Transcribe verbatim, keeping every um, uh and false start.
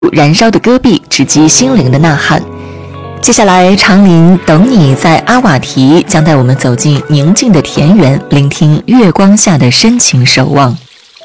燃烧的戈壁，直击心灵的呐喊。接下来，长林等你在阿瓦提将带我们走进宁静的田园，聆听月光下的深情守望。